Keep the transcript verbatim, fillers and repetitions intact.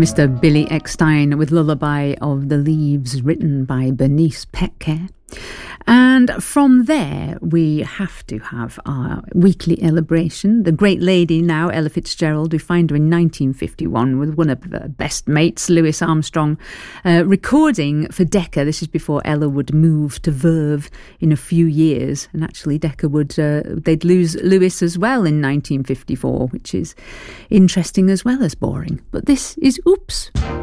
Mister Billy Eckstine with Lullaby of the Leaves, written by Bernice Petcare. And from there, we have to have our weekly celebration. The great lady now, Ella Fitzgerald, we find her in nineteen fifty-one with one of her best mates, Louis Armstrong, uh, recording for Decca. This is before Ella would move to Verve in a few years. And actually, Decca would, uh, they'd lose Louis as well in nineteen fifty-four, which is interesting as well as boring. But this is Oops.